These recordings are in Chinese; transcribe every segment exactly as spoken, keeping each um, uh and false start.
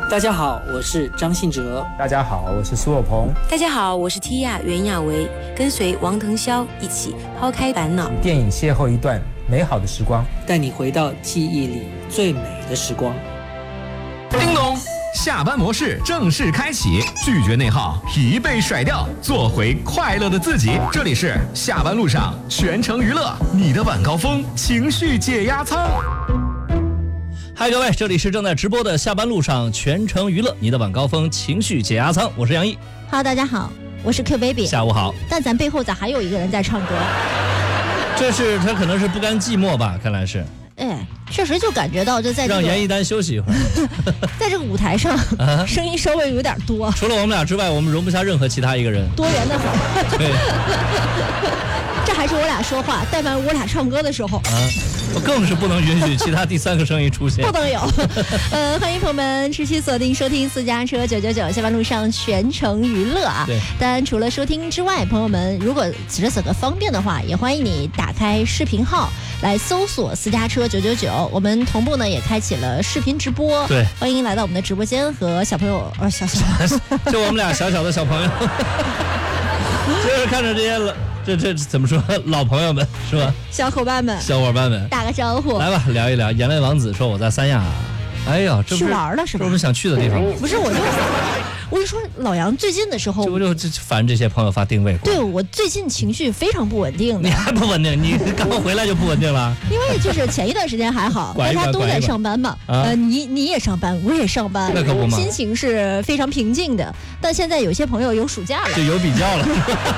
大家好，我是张信哲。 大家好，我是苏有朋。 大家好，我是 Tia 袁娅维，跟随王腾霄一起抛开烦恼， 电影邂逅一段美好的时光， 带你回到记忆里最美的时光。 叮咚，下班模式正式开启，拒绝内耗，疲惫甩掉，做回快乐的自己。这里是下班路上全程娱乐，你的晚高峰情绪解压舱。 嗨，各位，这里是正在直播的下班路上全程娱乐，你的晚高峰情绪解压舱，我是杨毅。 Hello， 大家好，我是 Q Baby。 下午好。 但咱背后咋还有一个人在唱歌？ 这是他可能是不甘寂寞吧，看来是。 哎，确实就感觉到就在、这个、 让严一丹休息一会儿， 在这个舞台上、啊，声音稍微有点多。 除了我们俩之外，我们容不下任何其他一个人。 多元的很。 对。 这还是我俩说话，但凡我俩唱歌的时候， 啊，我更是不能允许其他第三个声音出现， 不能有。呃，欢迎朋友们持续锁定收听私家车九九九下班路上全程娱乐啊。 对。 当然，除了收听之外，朋友们如果此时此刻方便的话，也欢迎你打开视频号来搜索私家车九九九，我们同步呢也开启了视频直播。 对。 欢迎来到我们的直播间和小朋友，呃，小小， 就我们俩小小的小朋友，就是看着这些了。这这怎么说？老朋友们是吧？ 小伙伴们， 小伙伴们， 打个招呼。 来吧，聊一聊。眼泪王子说我在三亚，哎呀，这不是去玩了是吧？ 这不是想去的地方。 不是，我就我就说老杨最近的时候， 这不就这烦这些朋友发定位过？ 对，我最近情绪非常不稳定的。 你还不稳定？你刚回来就不稳定了？ 因为就是前一段时间还好，大家都在上班嘛。呃，你你也上班，我也上班， 那可不嘛， 心情是非常平静的。但现在有些朋友有暑假了， 就有比较了。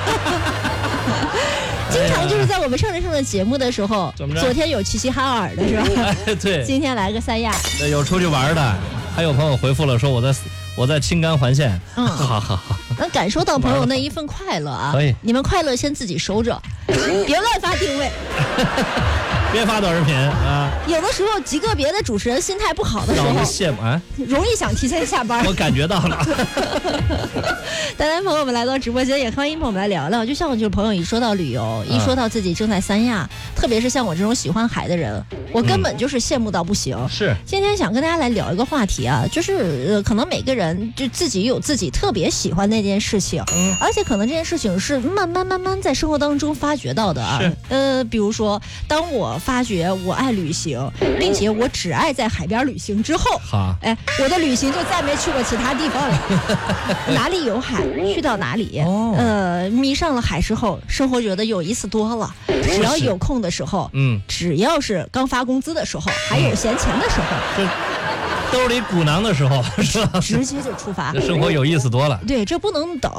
经常就是在我们上着上着节目的时候，昨天有齐齐哈尔的是吧？ 哎，对。 今天来个三亚。 对，有出去玩的，还有朋友回复了说我在我在青甘环线。 嗯， 好好好。 能感受到朋友那一份快乐啊！ 可以， 你们快乐先自己收着，别乱发定位。 别发短视频啊！ 有的时候极个别的主持人心态不好的时候， 羡慕啊， 容易想提前下班。 我感觉到了。 当然，朋友们来到直播间，也欢迎朋友们来聊聊。就像就是朋友一说到旅游，啊、一说到自己正在三亚，特别是像我这种喜欢海的人，我根本就是羡慕到不行。 嗯、是。 今天想跟大家来聊一个话题啊，就是呃，可能每个人就自己有自己特别喜欢那件事情，嗯，而且可能这件事情是慢慢慢慢在生活当中发掘到的啊。呃，比如说，当我发觉我爱旅行，并且我只爱在海边旅行之后， 好， 哎，我的旅行就再没去过其他地方了。哪里有海，去到哪里。哦、呃，迷上了海之后，生活觉得有意思多了。只要有空的时候，嗯，只要是刚发工资的时候，还有闲钱的时候， 嗯、兜里鼓囊的时候，是吧？ 直接就出发， 生活有意思多了。 对，这不能等。